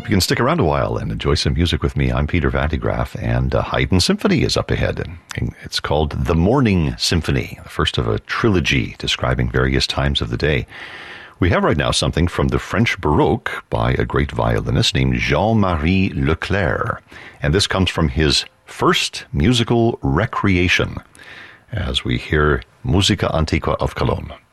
hope you can stick around a while and enjoy some music with me. I'm Peter Van de Graaff, and Haydn Symphony is up ahead. And it's called The Morning Symphony, the first of a trilogy describing various times of the day. We have right now something from the French Baroque by a great violinist named Jean-Marie Leclerc. And this comes from his first musical recreation, as we hear Musica Antiqua of Cologne.